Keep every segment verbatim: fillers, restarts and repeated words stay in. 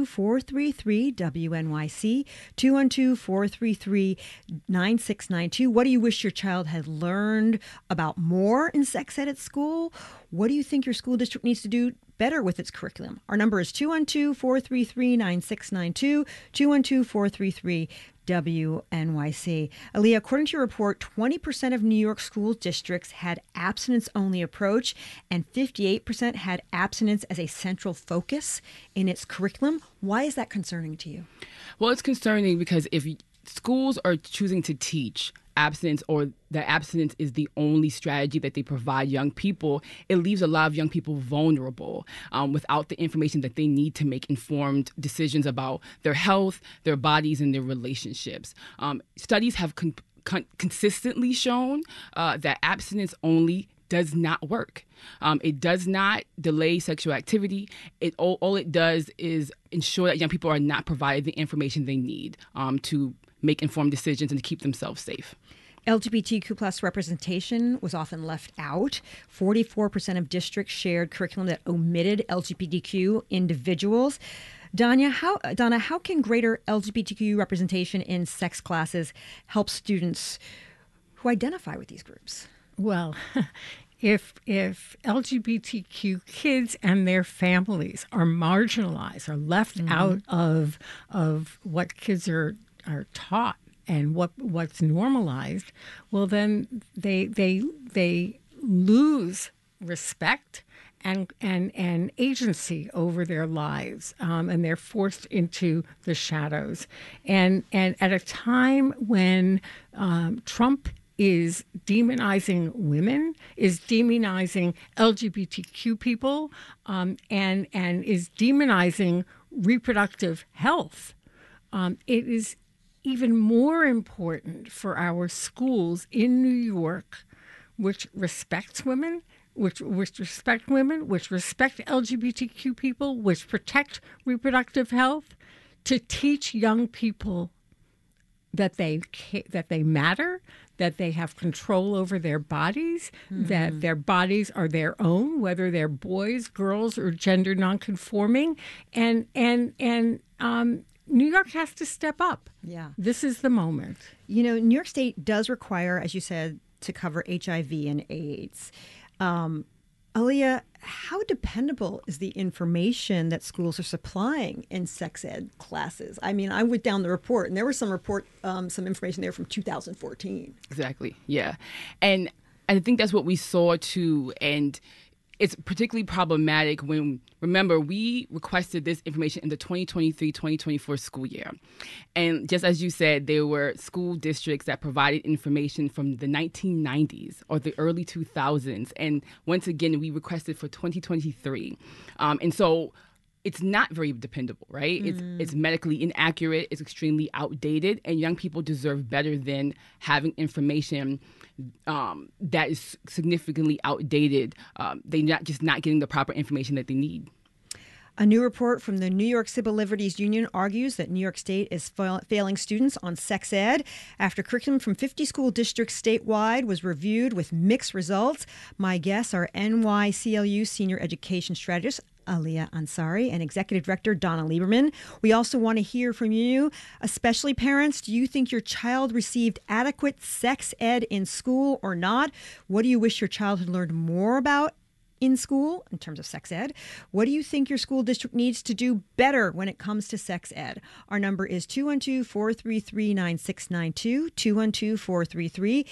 four three three, W N Y C, two one two, four three three, nine six nine two. What do you wish your child had learned about more in sex ed at school? What do you think your school district needs to do better with its curriculum? Our number is two one two, four three three, nine six nine two, two one two, four three three, W N Y C. Aaliyah, according to your report, twenty percent of New York school districts had abstinence-only approach, and fifty-eight percent had abstinence as a central focus in its curriculum. Why is that concerning to you? Well, it's concerning because if schools are choosing to teach abstinence, or that abstinence is the only strategy that they provide young people, it leaves a lot of young people vulnerable um, without the information that they need to make informed decisions about their health, their bodies, and their relationships. Um, studies have con- con- consistently shown uh, that abstinence only does not work. Um, it does not delay sexual activity. It all, all it does is ensure that young people are not provided the information they need um, to make informed decisions and to keep themselves safe. L G B T Q plus representation was often left out. forty-four percent of districts shared curriculum that omitted L G B T Q individuals. Danya, how, Donna, how can greater L G B T Q representation in sex classes help students who identify with these groups? Well, if if L G B T Q kids and their families are marginalized, are left mm-hmm. out of of what kids are are taught and what what's normalized, well, then they they they lose respect and and and agency over their lives, um, and they're forced into the shadows. And and at a time when um, Trump is demonizing women, is demonizing L G B T Q people, um, and and is demonizing reproductive health, um, it is even more important for our schools in New York, which respects women, which, which respect women, which respect L G B T Q people, which protect reproductive health, to teach young people that they that they matter, that they have control over their bodies, mm-hmm. that their bodies are their own, whether they're boys, girls, or gender nonconforming, and and and um. New York has to step up. Yeah. This is the moment. You know, New York State does require, as you said, to cover H I V and AIDS. Um, Aaliyah, how dependable is the information that schools are supplying in sex ed classes? I mean, I went down the report, and there was some report, um, some information there from two thousand fourteen. Exactly, yeah. And I think that's what we saw, too, and it's particularly problematic when, remember, we requested this information in the twenty twenty-three twenty twenty-four school year. And just as you said, there were school districts that provided information from the nineteen nineties or the early two thousands. And once again, we requested for twenty twenty-three. Um, and so it's not very dependable, right? Mm. It's it's medically inaccurate. It's extremely outdated. And young people deserve better than having information um, that is significantly outdated. Um, they're not just not getting the proper information that they need. A new report from the New York Civil Liberties Union argues that New York State is fa- failing students on sex ed after curriculum from fifty school districts statewide was reviewed with mixed results. My guests are N Y C L U Senior Education Strategist Aaliyah Ansari and Executive Director Donna Lieberman. We also want to hear from you, especially parents. Do you think your child received adequate sex ed in school or not? What do you wish your child had learned more about in school in terms of sex ed? What do you think your school district needs to do better when it comes to sex ed? Our number is two one two, four three three, nine six nine two, two one two, four three three,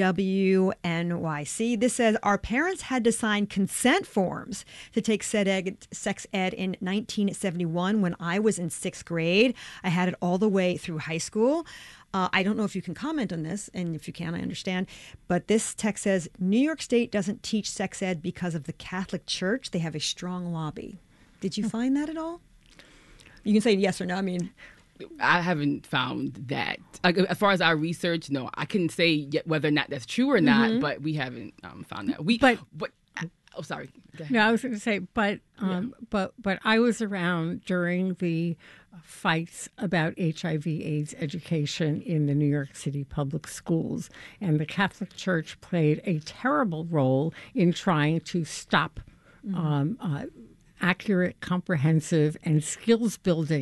W N Y C. This says our parents had to sign consent forms to take sex ed in nineteen seventy-one when I was in sixth grade. I had it all the way through high school. Uh, I don't know if you can comment on this, and if you can, I understand. But this text says, New York State doesn't teach sex ed because of the Catholic Church. They have a strong lobby. Did you find that at all? You can say yes or no. I mean, I haven't found that. Like, as far as our research, no, I couldn't say yet whether or not that's true or not, mm-hmm. but we haven't um, found that. We, but, but oh, sorry. No, I was going to say, but um, yeah. but but I was around during the fights about H I V/AIDS education in the New York City public schools, and the Catholic Church played a terrible role in trying to stop mm-hmm. um, uh, accurate, comprehensive, and skills building